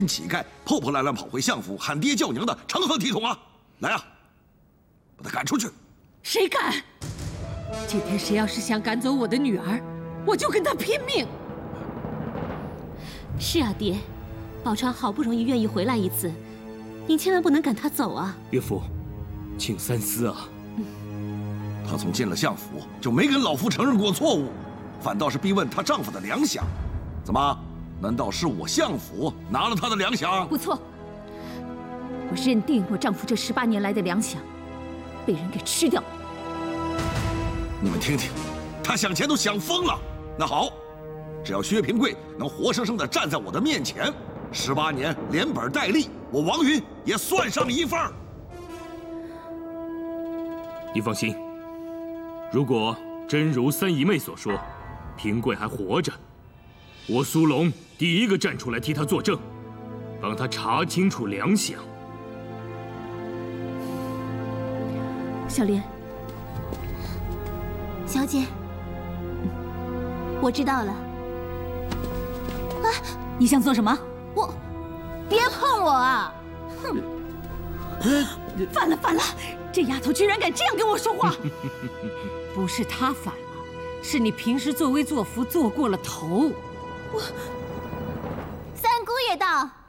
乞丐破破烂烂跑回相府喊爹叫娘的，成何体统啊！来啊，把他赶出去！ 谁敢？今天谁要是想赶走我的女儿，我就跟他拼命！ 是啊，爹，宝钏好不容易愿意回来一次，您千万不能赶她走啊！ 岳父，请三思啊！ 她从进了相府就没跟老夫承认过错误，反倒是逼问她丈夫的粮饷。怎么？难道是我相府拿了她的粮饷？ 不错，我认定我丈夫这18年来的粮饷被人给吃掉。 你们听听，她想钱都想疯了。那好，只要薛平贵能活生生地站在我的面前，18年连本带利，我王云也算上一份儿。 你放心，如果真如三姨妹所说，平贵还活着，我苏龙第一个站出来替他作证，帮他查清楚粮饷。 小莲， 小姐，我知道了。 啊，你想做什么？ 我，别碰我啊！哼！ 反了，反了！这丫头居然敢这样跟我说话！不是她反了，是你平时作威作福做过了头。 三姑爷到。